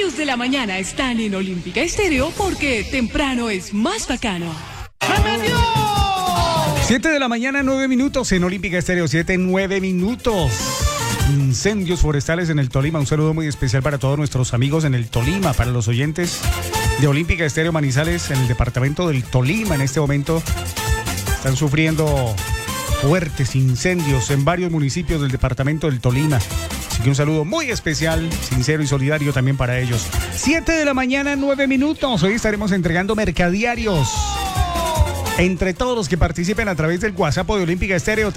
Los de la mañana están en Olímpica Estéreo porque temprano es más bacano. 7 de la mañana, 9 minutos en Olímpica Estéreo, 9 minutos. Incendios forestales en el Tolima. Un saludo muy especial para todos nuestros amigos en el Tolima, para los oyentes de Olímpica Estéreo Manizales en el departamento del Tolima. En este momento están sufriendo fuertes incendios en varios municipios del departamento del Tolima. Así que un saludo muy especial, sincero y solidario también para ellos. 7 de la mañana, 9 minutos. Hoy estaremos entregando mercadiarios entre todos los que participen a través del WhatsApp de Olímpica Estéreo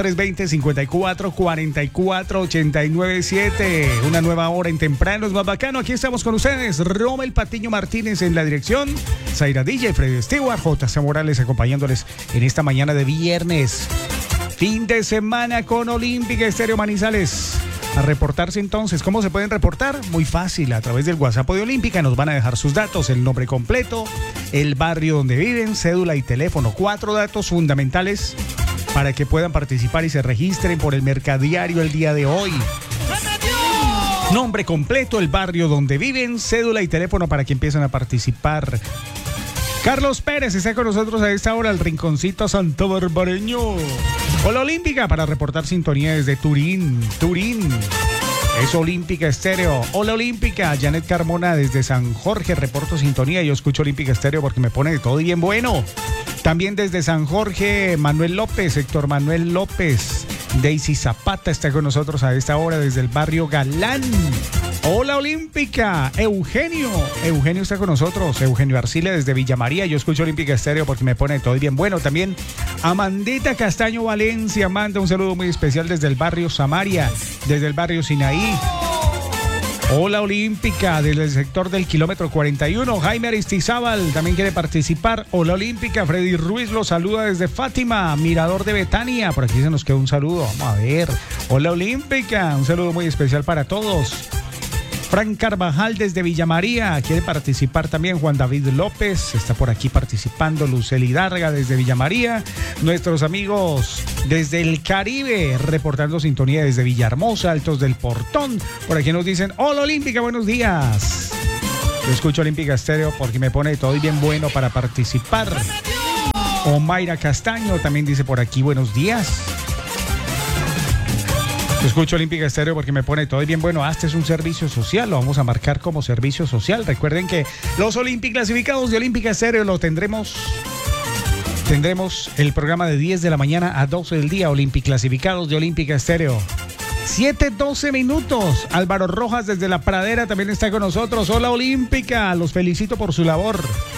320-54-44-897. Una nueva hora en temprano es más bacano. Aquí estamos con ustedes. Rommel Patiño Martínez en la dirección. Zaira DJ, Freddy Stewart, J.C. Morales acompañándoles en esta mañana de viernes. Fin de semana con Olímpica Estéreo Manizales. A reportarse entonces. ¿Cómo se pueden reportar? Muy fácil, a través del WhatsApp de Olímpica nos van a dejar sus datos, el nombre completo, el barrio donde viven, cédula y teléfono. 4 datos fundamentales para que puedan participar y se registren por el mercadiario el día de hoy. Nombre completo, el barrio donde viven, cédula y teléfono para que empiecen a participar. Carlos Pérez está con nosotros a esta hora, el rinconcito santo barbareño. Hola Olímpica, para reportar sintonía desde Turín. Es Olímpica Estéreo. Hola Olímpica, Janet Carmona desde San Jorge, reporto sintonía. Yo escucho Olímpica Estéreo porque me pone de todo y bien bueno. También desde San Jorge, Manuel López, Héctor Manuel López. Daisy Zapata está con nosotros a esta hora desde el barrio Galán. Hola Olímpica, Eugenio está con nosotros, Eugenio Arcila desde Villa María. Yo escucho Olímpica Estéreo porque me pone todo bien bueno. También Amandita Castaño Valencia manda un saludo muy especial desde el barrio Samaria, desde el barrio Sinaí. Hola Olímpica, desde el sector del kilómetro 41, Jaime Aristizábal también quiere participar. Hola Olímpica, Freddy Ruiz lo saluda desde Fátima, Mirador de Betania. Por aquí se nos quedó un saludo, vamos a ver. Hola Olímpica, un saludo muy especial para todos. Frank Carvajal desde Villa María quiere participar también. Juan David López está por aquí participando. Luceli Darga desde Villa María. Nuestros amigos desde el Caribe reportando sintonía desde Villahermosa, Altos del Portón. Por aquí nos dicen, hola Olímpica, buenos días. Yo escucho Olímpica Estéreo porque me pone todo y bien bueno para participar. Omaira Castaño también dice por aquí, buenos días. Escucho Olímpica Estéreo porque me pone todo y bien bueno. Este es un servicio social, lo vamos a marcar como servicio social. Recuerden que los Olímpicos clasificados de Olímpica Estéreo lo tendremos el programa de 10 de la mañana a 12 del día. Olímpicos clasificados de Olímpica Estéreo. 7:12 minutos. Álvaro Rojas desde La Pradera también está con nosotros. Hola Olímpica, los felicito por su labor.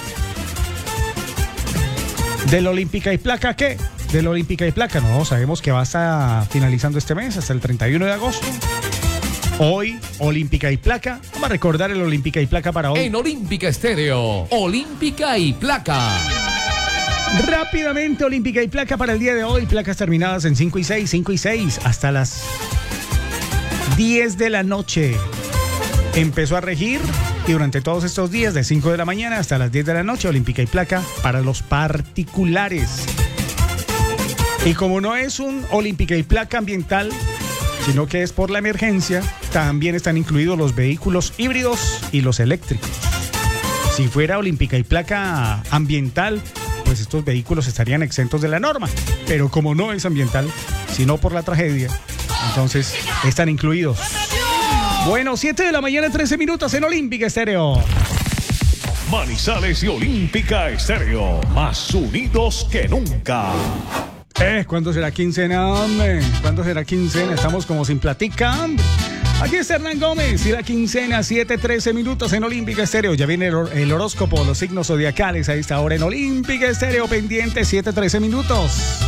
¿Del Olímpica y Placa qué? Del Olímpica y Placa, no, sabemos que va a estar finalizando este mes hasta el 31 de agosto. Hoy, Olímpica y Placa. Vamos a recordar el Olímpica y Placa para hoy. En Olímpica Estéreo, Olímpica y Placa. Rápidamente, Olímpica y Placa para el día de hoy. Placas terminadas en 5 y 6, hasta las 10 de la noche. Empezó a regir y durante todos estos días, de 5 de la mañana hasta las 10 de la noche, Olímpica y Placa para los particulares. Y como no es un Olímpica y Placa ambiental, sino que es por la emergencia, también están incluidos los vehículos híbridos y los eléctricos. Si fuera Olímpica y Placa ambiental, pues estos vehículos estarían exentos de la norma. Pero como no es ambiental, sino por la tragedia, entonces están incluidos. Bueno, 7 de la mañana, 13 minutos en Olímpica Estéreo. Manizales y Olímpica Estéreo, más unidos que nunca. ¿Cuándo será quincena, hombre? ¿Cuándo será quincena? Estamos como sin platica, hombre. Aquí está Hernán Gómez y la quincena, 7:13 minutos en Olímpica Estéreo. Ya viene el horóscopo, los signos zodiacales a esta hora en Olímpica Estéreo, pendiente, 7:13 minutos.